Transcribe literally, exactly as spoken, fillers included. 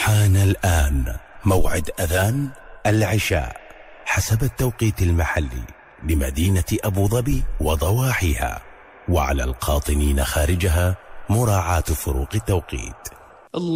حان الآن موعد أذان العشاء حسب التوقيت المحلي لمدينة أبو ظبي وضواحيها، وعلى القاطنين خارجها مراعاة فروق التوقيت.